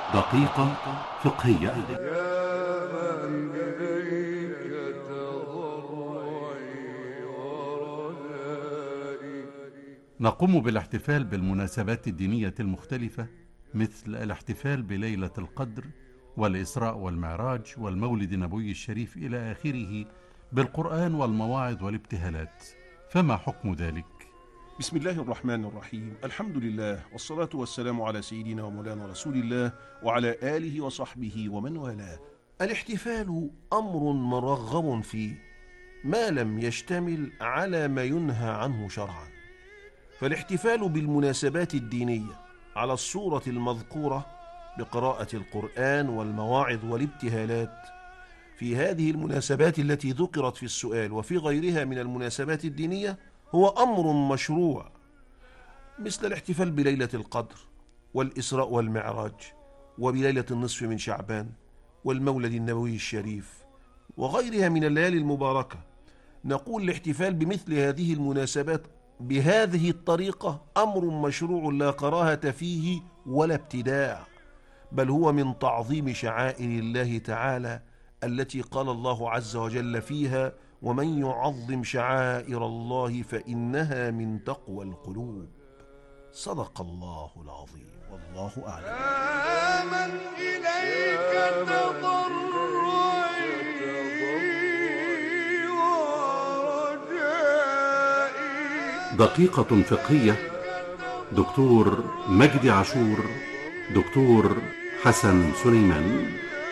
دقيقة فقهية. يا من إليك تضرعي ورجائي. نقوم بالاحتفال بالمناسبات الدينية المختلفة، مثل الاحتفال بليلة القدر والإسراء والمعراج والمولد النبوي الشريف إلى آخره، بالقرآن والمواعظ والابتهالات. فما حكم ذلك؟ بسم الله الرحمن الرحيم. الحمد لله والصلاة والسلام على سيدنا ومولانا رسول الله وعلى آله وصحبه ومن والاه. الاحتفال أمر مرغب فيه ما لم يشتمل على ما ينهى عنه شرعا. فالاحتفال بالمناسبات الدينية على الصورة المذكورة بقراءة القرآن والمواعظ والابتهالات في هذه المناسبات التي ذكرت في السؤال وفي غيرها من المناسبات الدينية هو أمر مشروع، مثل الاحتفال بليلة القدر والإسراء والمعراج وبليلة النصف من شعبان والمولد النبوي الشريف وغيرها من الليالي المباركة. نقول الاحتفال بمثل هذه المناسبات بهذه الطريقة أمر مشروع لا كراهة فيه ولا ابتداع، بل هو من تعظيم شعائر الله تعالى التي قال الله عز وجل فيها: ومن يعظم شعائر الله فإنها من تقوى القلوب. صدق الله العظيم، والله أعلم. يا من إليك تضرعي ورجائي. دقيقة فقهية. دكتور مجدي عاشور، دكتور حسن سليمان.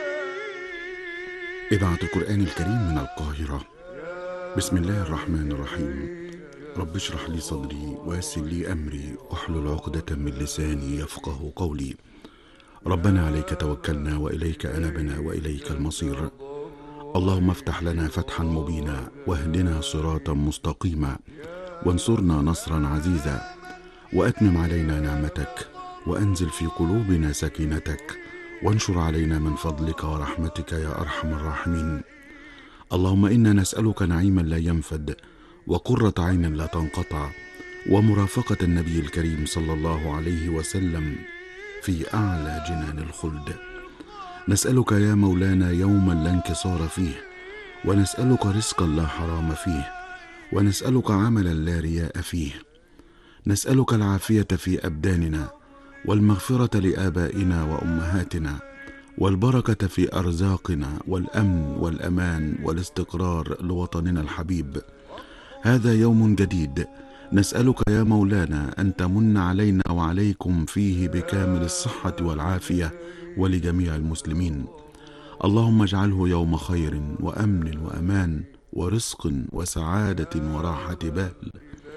إذاعة القرآن الكريم من القاهرة. بسم الله الرحمن الرحيم. رب اشرح لي صدري ويسر لي أمري واحلل عقدة من لساني يفقه قولي. ربنا عليك توكلنا وإليك أنبنا وإليك المصير. اللهم افتح لنا فتحا مبينا واهدنا صراطا مستقيما وانصرنا نصرا عزيزا وأتمم علينا نعمتك وأنزل في قلوبنا سكينتك وانشر علينا من فضلك ورحمتك يا أرحم الراحمين. اللهم إنا نسألك نعيما لا ينفد وقرة عين لا تنقطع ومرافقة النبي الكريم صلى الله عليه وسلم في أعلى جنان الخلد. نسألك يا مولانا يوما لا انكسار فيه، ونسألك رزقا لا حرام فيه، ونسألك عملا لا رياء فيه. نسألك العافية في أبداننا والمغفرة لآبائنا وأمهاتنا والبركة في أرزاقنا والأمن والأمان والاستقرار لوطننا الحبيب. هذا يوم جديد نسألك يا مولانا أن تمن علينا وعليكم فيه بكامل الصحة والعافية ولجميع المسلمين. اللهم اجعله يوم خير وأمن وأمان ورزق وسعادة وراحة بال،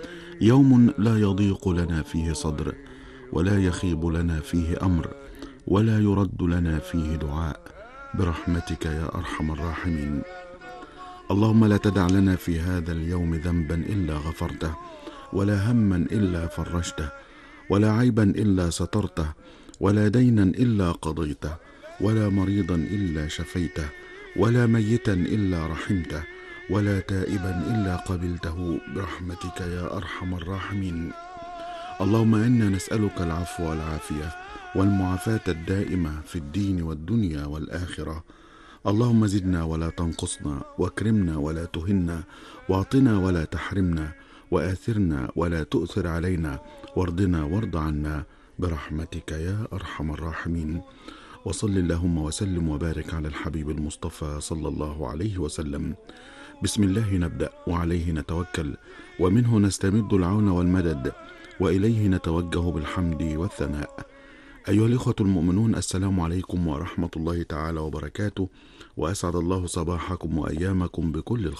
يوم لا يضيق لنا فيه صدر ولا يخيب لنا فيه أمر ولا يرد لنا فيه دعاء، برحمتك يا أرحم الراحمين. اللهم لا تدع لنا في هذا اليوم ذنبا إلا غفرته، ولا هما إلا فرجته، ولا عيبا إلا سترته، ولا دينا إلا قضيته، ولا مريضا إلا شفيته، ولا ميتا إلا رحمته، ولا تائبا إلا قبلته، برحمتك يا أرحم الراحمين. اللهم إنا نسألك العفو والعافية والمعافاة الدائمة في الدين والدنيا والآخرة. اللهم زدنا ولا تنقصنا، واكرمنا ولا تهنا، واعطنا ولا تحرمنا، وآثرنا ولا تؤثر علينا، وارضنا وارض عنا، برحمتك يا أرحم الراحمين. وصل اللهم وسلم وبارك على الحبيب المصطفى صلى الله عليه وسلم. بسم الله نبدأ وعليه نتوكل ومنه نستمد العون والمدد وإليه نتوجه بالحمد والثناء. أيها الإخوة المؤمنون، السلام عليكم ورحمة الله تعالى وبركاته، وأسعد الله صباحكم وأيامكم بكل الخير.